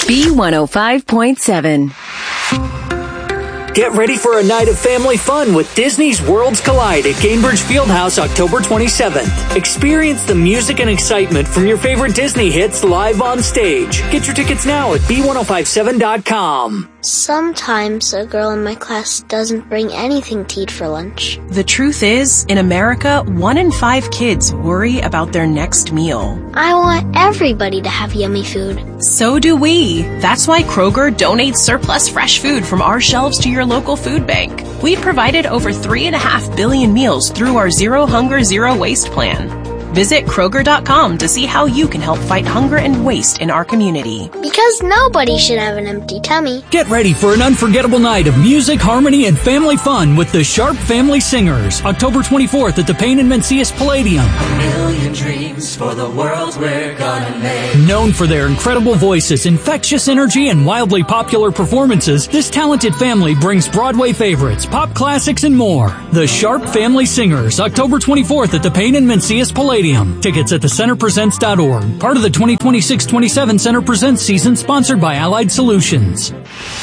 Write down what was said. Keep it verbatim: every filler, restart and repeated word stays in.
B one oh five point seven. Get ready for a night of family fun with Disney's Worlds Collide at Gainbridge Fieldhouse October twenty-seventh. Experience the music and excitement from your favorite Disney hits live on stage. Get your tickets now at B one oh five seven dot com. Sometimes a girl in my class doesn't bring anything to eat for lunch. The truth is, in America, one in five kids worry about their next meal. I want everybody to have yummy food. So do we. That's why Kroger donates surplus fresh food from our shelves to your local food bank. We've provided over three and a half billion meals through our Zero Hunger, Zero Waste plan. Visit Kroger dot com to see how you can help fight hunger and waste in our community. Because nobody should have an empty tummy. Get ready for an unforgettable night of music, harmony, and family fun with the Sharp Family Singers. October twenty-fourth at the Payne and Mencius Palladium. A million dreams for the world we're gonna make. Known for their incredible voices, infectious energy, and wildly popular performances, this talented family brings Broadway favorites, pop classics, and more. The Sharp Family Singers, October twenty-fourth at the Payne and Mencius Palladium. Tickets at the center presents dot org. Part of the twenty twenty-six twenty-seven Center Presents season, sponsored by Allied Solutions.